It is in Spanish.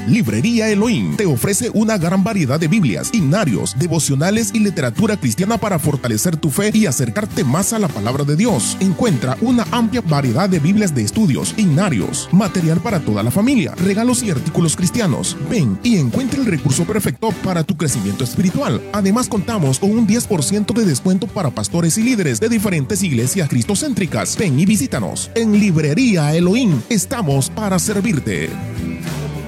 Librería Elohim te ofrece una gran variedad de Biblias, himnarios, devocionales y literatura cristiana para fortalecer tu fe y acercarte más a la palabra de Dios. Encuentra una amplia variedad de Biblias de estudios, himnarios, material para toda la familia, regalos y artículos cristianos. Ven y encuentra el recurso perfecto para tu crecimiento espiritual. Además, contamos con un 10% de descuento para pastores y líderes de diferentes iglesias cristocéntricas. Ven y visítanos. En Librería Elohim estamos para servirte.